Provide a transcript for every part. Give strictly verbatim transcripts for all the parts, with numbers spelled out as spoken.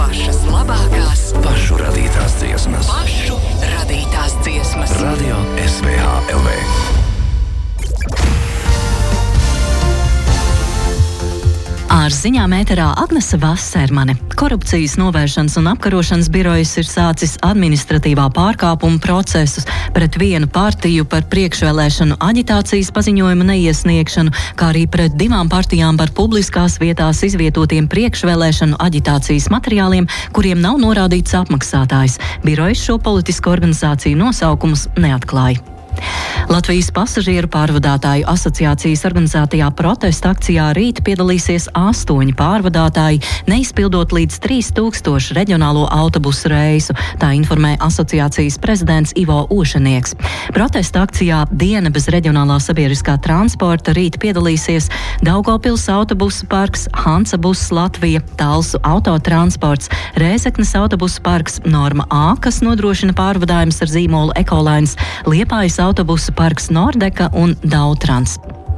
Pašas labākās, pašu radītās dziesmas. pašu radītās dziesmas. Radio S V H L V. Ar ziņām ēterā Agnese Vasermane. Korupcijas novēršanas un apkarošanas birojas ir sācis administratīvā pārkāpuma procesus pret vienu partiju par priekšvēlēšanu aģitācijas paziņojumu neiesniegšanu, kā arī pret divām partijām par publiskās vietās izvietotiem priekšvēlēšanu aģitācijas materiāliem, kuriem nav norādīts apmaksātājs. Birojas šo politisko organizāciju nosaukumus neatklāja. Latvijas pasažieru pārvadātāju asociācijas organizētajā protesta akcijā rīt piedalīsies astoņi pārvadātāji, neizpildot līdz trīs tūkstoši reģionālo autobusu reisu, tā informē asociācijas prezidents Ivo Ošanieks. Protesta akcijā Diena bez reģionālā sabiedriskā transporta rīt piedalīsies Daugavpils autobusu parks, Hansa Bus Latvija, Talsu autotransports, Rēzeknes autobusu parks, Norma A, kas nodrošina pārvadājumus ar zīmolu Ekolines, Liepājas autobusu parks Nordeka un Dautrans.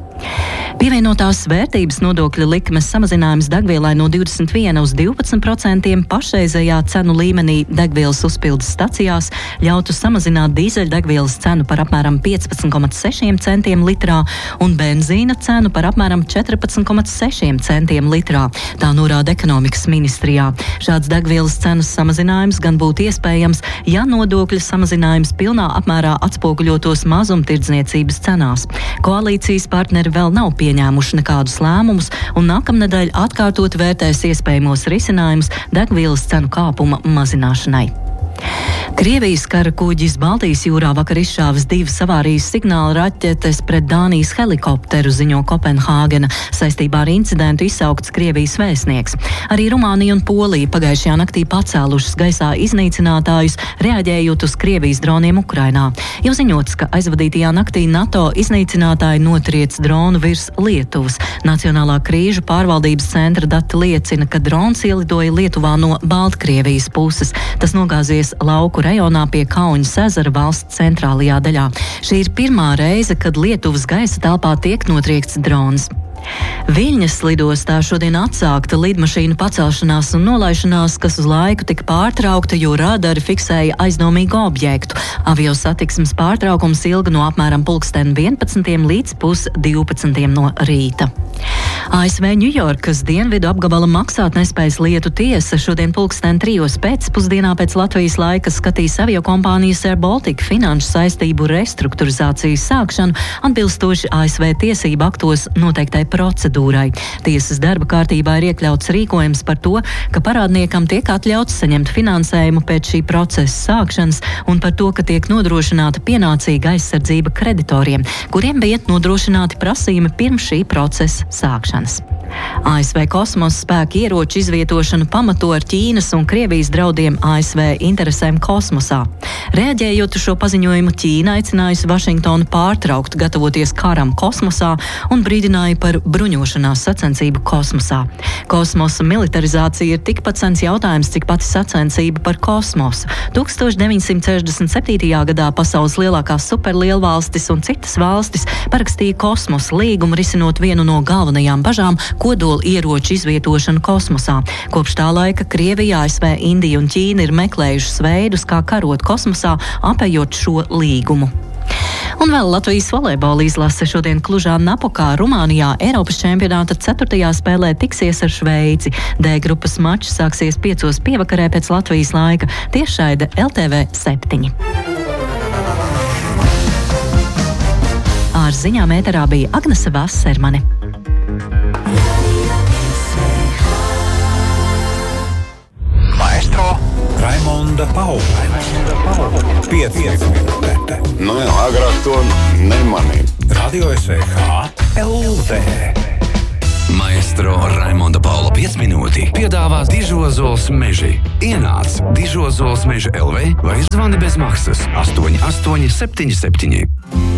Pievienotās vērtības nodokļa likmes samazinājums degvielai no divdesmit viena uz divpadsmit procentiem pašreizējā cenu līmenī degvielas uzpildes stacijās ļautu samazināt dīzeļdegvielas cenu par apmēram piecpadsmit komats seši centiem litrā un benzīna cenu par apmēram četrpadsmit komats seši centiem litrā. Tā norāda ekonomikas ministrijā. Šāds degvielas cenas samazinājums gan būtu iespējams, ja nodokļa samazinājums pilnā apmērā atspoguļotos mazumtirdzniecības cenās. Koalīcijas partneri vēl nav pieņēmuši nekādus lēmumus un nākamnedēļ atkārtot vērtēs iespējamos risinājumus degvielas cenu kāpuma mazināšanai. Krievijas kara kuģis Baltijas jūrā vakar izšāvis divas avārijas signāla raķetes pret Dānijas helikopteru, ziņo Kopenhāgena. Saistībā ar incidentu izsaukts Krievijas vēstnieks. Arī Rumānija un Polija pagājušajā naktī pacēlušas gaisā iznīcinātājus, reaģējot uz Krievijas droniem Ukrainā. Jau ziņots, ka aizvadītajā naktī NATO iznīcinātāji notriec dronu virs Lietuvas. Nacionālā krīžu pārvaldības centra dati liecina, ka drons ielidoja Lietuvā no Baltkrievijas puses. Tas nogāzies lauku rajonā pie Kauņas ezera valsts centrālajā daļā. Šī ir pirmā reize, kad Lietuvas gaisa telpā tiek notriekts drons. Viļņas lidostā šodien atsākta lidmašīnu pacelšanās un nolaišanās, kas uz laiku tika pārtraukta, jo radari fiksēja aizdomīgu objektu. Avio satiksmes pārtraukums ilga no apmēram pulksten vienpadsmitiem līdz pus divpadsmitiem no rīta. A S V Ņujorkas dienvidu apgabala maksātnespējas lietu tiesa šodien pulksten trijos pēcpusdienā pēc Latvijas laika skatīs aviokompānijas Air Baltica finanšu saistību restruktūrizācijas sākšanu atbilstoši A S V tiesību aktos noteiktai procedūrai. Tiesas darba kārtībā ir iekļauts rīkojums par to, ka parādniekam tiek atļauts saņemt finansējumu pēc šī procesa sākšanas un par to, ka tiek nodrošināta pienācīga aizsardzība kreditoriem, kuriem bija nodrošināti prasījumi pirms šī procesa sākšanas. A S V kosmosa spēku ieroču izvietošanu pamato ar Ķīnas un Krievijas draudiem A S V interesēm kosmosā. Reaģējot uz šo paziņojumu, Ķīna aicinājusi Vašingtonu pārtraukt gatavoties karam kosmosā un brīdināja par bruņošanās sacensību kosmosā. Kosmosa militarizācija ir tikpat sens jautājums, cik pati sacensība par kosmosu. tūkstoš deviņsimt sešdesmit septītajā gadā pasaules lielākās superlielvalstis un citas valstis parakstīja kosmosa līgumu, risinot vienu no galvenajām bažām - kodola ieroču izvietošanu kosmosā. Kopš tā laika Krievija, A S V, Indija un Ķīna ir meklējušas veidus, kā karot kosmosā, apējot šo līgumu. Un vēl Latvijas volejbola izlase šodien Klužā Napokā, Rumānijā, Eiropas čempionāta ceturtajā spēlē tiksies ar Šveici. D grupas mačs sāksies piecos pievakarē pēc Latvijas laika, tiešraide L T V septiņi. Ar ziņām ēterā bija Agnese Vasermane. Maestro Raimonda Paula. Pieci minūte. Nu jā, agrāk to nemanīju. Radio S V H L V. Maestro Raimonda Paula pieci minūti piedāvā Dižozols meži. Ienāc Dižozols meža L V vai zvani bez maksas astoņi astoņi septiņi septiņi.